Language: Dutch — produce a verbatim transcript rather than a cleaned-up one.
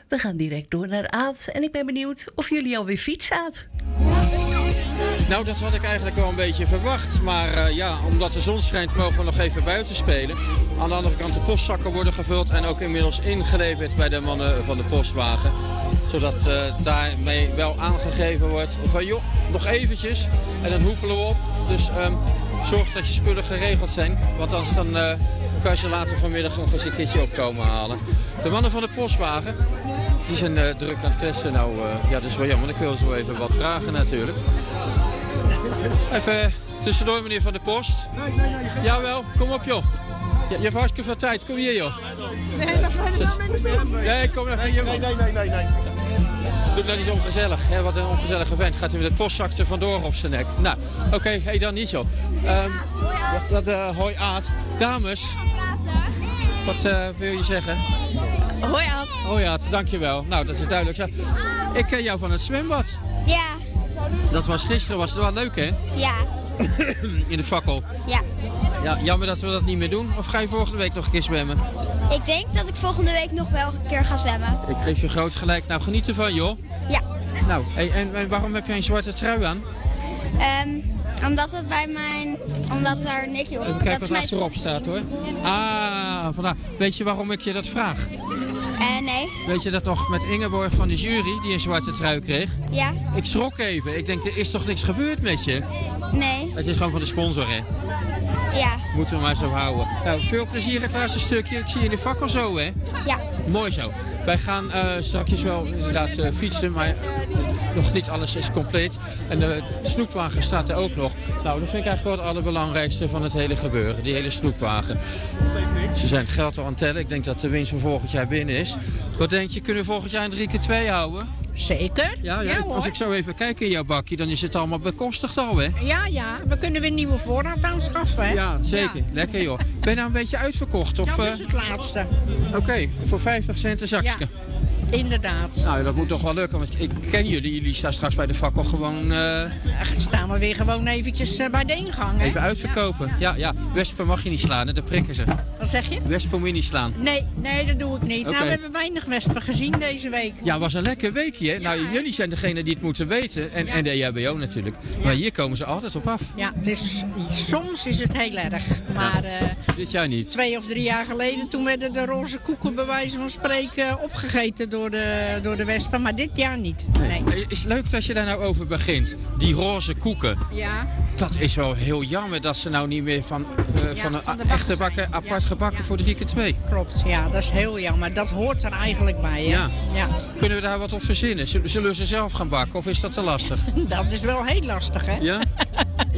We gaan direct door naar Aad en ik ben benieuwd of jullie alweer fietsen, Aad. Nou, dat had ik eigenlijk wel een beetje verwacht. Maar uh, ja, omdat de zon schijnt mogen we nog even buiten spelen. Aan de andere kant de postzakken worden gevuld en ook inmiddels ingeleverd bij de mannen van de postwagen. Zodat uh, daarmee wel aangegeven wordt van joh, nog eventjes en dan hoepelen we op. Dus um, zorg dat je spullen geregeld zijn, want anders dan uh, kan je ze later vanmiddag nog eens een keertje opkomen halen. De mannen van de postwagen, die zijn uh, druk aan het kletsen. Nou, uh, ja, dat is wel jammer. Ik wil zo even wat vragen natuurlijk. Even tussendoor, meneer van de post. Jawel, kom op joh. Je, je hebt hartstikke veel tijd. Kom hier joh. Nee, dat blijft wel met Nee, kom even hier. Nee, nee, nee, nee, nee. Doe nou niet zo ongezellig. Hè? Wat een ongezellige vent. Gaat hij met het postzak er vandoor op zijn nek. Nou, oké, okay, hey, dan niet joh. Um, dat, uh, hoi Aad. Dames. Wat uh, wil je zeggen? Hoi Aad. Hoi Aad, dankjewel. Nou, dat is duidelijk. Ik ken jou van het zwembad. Ja. Dat was gisteren, was het wel leuk hè? Ja. In de fakkel. Ja. Ja, jammer dat we dat niet meer doen. Of ga je volgende week nog een keer zwemmen? Ik denk dat ik volgende week nog wel een keer ga zwemmen. Ik geef je groot gelijk. Nou, geniet ervan joh. Ja. Nou, en, en, en waarom heb jij een zwarte trui aan? Um, omdat het bij mijn... Omdat daar Nicky op... Even kijken dat wat is mijn... erop staat hoor. Ah, vandaar. Weet je waarom ik je dat vraag? Uh, nee. Weet je dat nog met Ingeborg van de jury, die een zwarte trui kreeg? Ja. Ik schrok even. Ik denk, er is toch niks gebeurd met je? Nee. Dat is gewoon van de sponsor, hè? Ja. Moeten we maar zo houden. Nou, veel plezier het laatste stukje. Ik zie je in de fakkel zo, hè? Ja. Mooi zo. Wij gaan uh, straks wel inderdaad uh, fietsen, maar uh, nog niet alles is compleet. En de snoepwagen staat er ook nog. Nou, dat vind ik eigenlijk wel het allerbelangrijkste van het hele gebeuren. Die hele snoepwagen. Ze zijn het geld al aan het tellen. Ik denk dat de winst van volgend jaar binnen is. Wat denk je, kunnen we volgend jaar een drie keer twee houden? Zeker. Ja, ja, ja als hoor. ik zo even kijk in jouw bakje, dan is het allemaal bekostigd al, hè? Ja, ja. We kunnen weer nieuwe voorraad aanschaffen, hè? Ja, zeker. Ja. Lekker, joh. Ben je nou een beetje uitverkocht? Of, Dat is het laatste. Oké, okay, voor vijftig cent een zakje. Ja. Inderdaad. Nou, dat moet toch wel lukken, want ik ken jullie. Jullie staan straks bij de fakkel gewoon... Uh... Ach, staan we weer gewoon eventjes uh, bij de ingang, hè? Even uitverkopen. Ja, ja. ja. Wespen mag je niet slaan, hè? Dat prikken ze. Wat zeg je? Wespen moet je niet slaan. Nee, nee, dat doe ik niet. Okay. Nou, we hebben weinig wespen gezien deze week. Ja, het was een lekker weekje, hè? Ja, nou, jullie zijn degene die het moeten weten. En, ja. en de E H B O natuurlijk. Ja. Maar hier komen ze altijd op af. Ja, het is, soms is het heel erg. Maar ja. uh, dit jaar niet. Twee of drie jaar geleden, toen werden de roze koeken bij wijze van spreken opgegeten door de, door de wespen. Maar dit jaar niet. Nee. Nee. Is leuk dat je daar nou over begint. Die roze koeken. Ja. Dat is wel heel jammer dat ze nou niet meer van, uh, ja, van een van echte bakken apart ja, gebakken ja. voor drie keer twee. Klopt, ja, dat is heel jammer. Dat hoort er eigenlijk bij, hè? Ja. Ja. Kunnen we daar wat op verzinnen? Zullen we ze zelf gaan bakken of is dat te lastig? Dat is wel heel lastig, hè? Ja?